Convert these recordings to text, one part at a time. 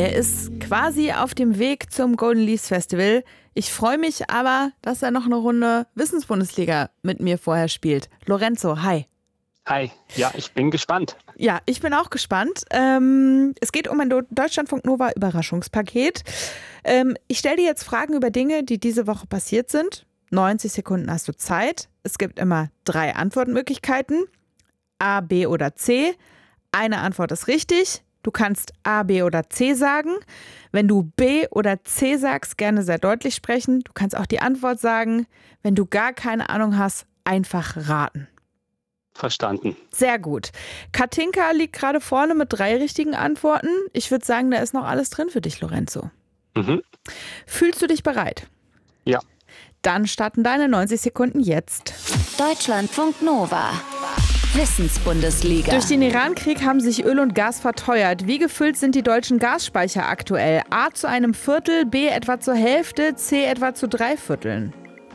Er ist quasi auf dem Weg zum Golden Leafs Festival. Ich freue mich aber, dass er noch eine Runde Wissensbundesliga mit mir vorher spielt. Lorenzo, hi. Hi, ja, ich bin gespannt. Ja, ich bin auch gespannt. Es geht um ein Deutschlandfunk Nova Überraschungspaket. Ich stelle dir jetzt Fragen über Dinge, die diese Woche passiert sind. 90 Sekunden hast du Zeit. Es gibt immer 3 Antwortmöglichkeiten. A, B oder C. Eine Antwort ist richtig. Du kannst A, B oder C sagen. Wenn du B oder C sagst, gerne sehr deutlich sprechen. Du kannst auch die Antwort sagen. Wenn du gar keine Ahnung hast, einfach raten. Verstanden. Sehr gut. Katinka liegt gerade vorne mit 3 richtigen Antworten. Ich würde sagen, da ist noch alles drin für dich, Lorenzo. Fühlst du dich bereit? Ja. Dann starten deine 90 Sekunden jetzt. Deutschlandfunk Nova. Wissensbundesliga. Durch den Iran-Krieg haben sich Öl und Gas verteuert. Wie gefüllt sind die deutschen Gasspeicher aktuell? A zu einem Viertel, B etwa zur Hälfte, C etwa zu 3/4.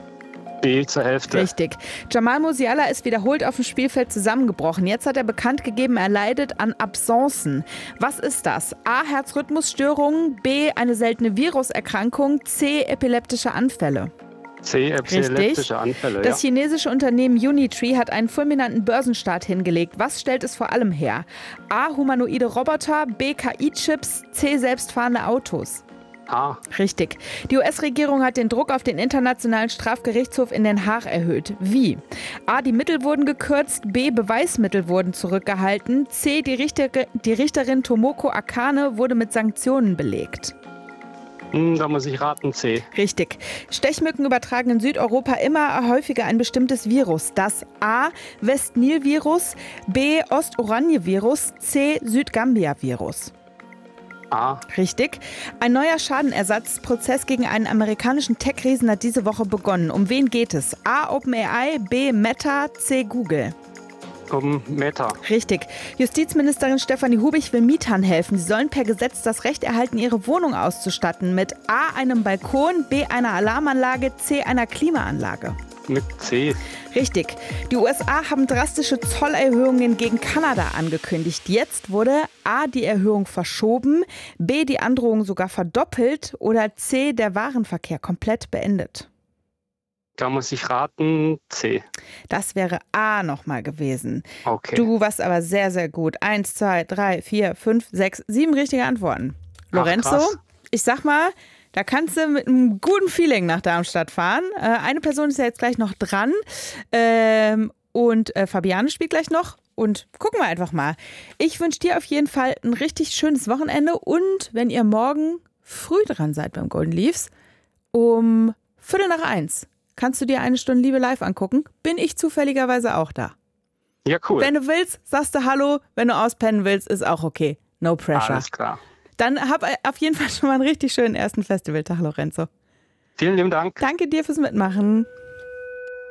B zur Hälfte. Richtig. Jamal Musiala ist wiederholt auf dem Spielfeld zusammengebrochen. Jetzt hat er bekannt gegeben, er leidet an Absenzen. Was ist das? A. Herzrhythmusstörungen, B. eine seltene Viruserkrankung, C. epileptische Anfälle. C. Epileptische Anfälle, Das chinesische Unternehmen Unitree hat einen fulminanten Börsenstart hingelegt. Was stellt es vor allem her? A. Humanoide Roboter, B. KI-Chips, C. selbstfahrende Autos. A. Richtig. Die US-Regierung hat den Druck auf den Internationalen Strafgerichtshof in Den Haag erhöht. Wie? A. Die Mittel wurden gekürzt, B. Beweismittel wurden zurückgehalten, C. Die Richterin Tomoko Akane wurde mit Sanktionen belegt. Da muss ich raten, C. Richtig. Stechmücken übertragen in Südeuropa immer häufiger ein bestimmtes Virus. Das A. West-Nil-Virus, B. Ost-Oranje-Virus, C. Südgambia-Virus. A. Richtig. Ein neuer Schadenersatzprozess gegen einen amerikanischen Tech-Riesen hat diese Woche begonnen. Um wen geht es? A. OpenAI, B. Meta, C. Google. Um Meta. Richtig. Justizministerin Stefanie Hubich will Mietern helfen. Sie sollen per Gesetz das Recht erhalten, ihre Wohnung auszustatten mit A. einem Balkon, B. einer Alarmanlage, C. einer Klimaanlage. Mit C. Richtig. Die USA haben drastische Zollerhöhungen gegen Kanada angekündigt. Jetzt wurde A. die Erhöhung verschoben, B. die Androhung sogar verdoppelt oder C. der Warenverkehr komplett beendet. Da muss ich raten, C. Das wäre A nochmal gewesen. Okay. Du warst aber sehr, sehr gut. 1, 2, 3, 4, 5, 6, 7 richtige Antworten. Lorenzo, krass. Ich sag mal, da kannst du mit einem guten Feeling nach Darmstadt fahren. Eine Person ist ja jetzt gleich noch dran. Und Fabiane spielt gleich noch. Und gucken wir einfach mal. Ich wünsche dir auf jeden Fall ein richtig schönes Wochenende. Und wenn ihr morgen früh dran seid beim Golden Leafs, um 1:15 kannst du dir 1 Stunde Liebe live angucken. Bin ich zufälligerweise auch da. Ja, cool. Wenn du willst, sagst du Hallo. Wenn du auspennen willst, ist auch okay. No pressure. Alles klar. Dann hab auf jeden Fall schon mal einen richtig schönen ersten Festivaltag, Lorenzo. Vielen lieben Dank. Danke dir fürs Mitmachen.